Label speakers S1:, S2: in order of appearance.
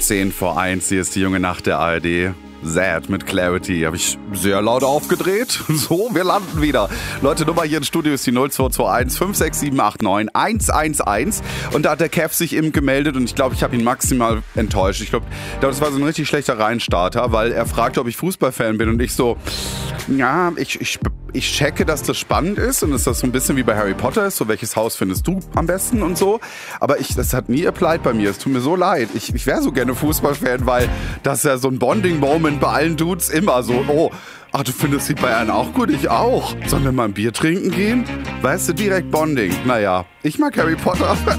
S1: 10:10, hier ist die junge Nacht der ARD. Sad mit Clarity. Habe ich sehr laut aufgedreht. So, wir landen wieder. Leute, Nummer hier im Studio ist die 0221 56789 111. Und da hat der Kev sich eben gemeldet und ich glaube, ich habe ihn maximal enttäuscht. Ich glaube, das war so ein richtig schlechter Reinstarter, weil er fragte, ob ich Fußballfan bin und ich so, ja, ich checke, dass das spannend ist und dass das so ein bisschen wie bei Harry Potter ist, so welches Haus findest du am besten und so. Aber das hat nie applied bei mir. Es tut mir so leid. Ich wäre so gerne Fußballfan, weil das ist ja so ein Bonding-Moment bei allen Dudes immer so, oh, ach, du findest die Bayern auch gut? Ich auch. Sollen wir mal ein Bier trinken gehen? Weißt du, direkt Bonding. Naja, ich mag Harry Potter.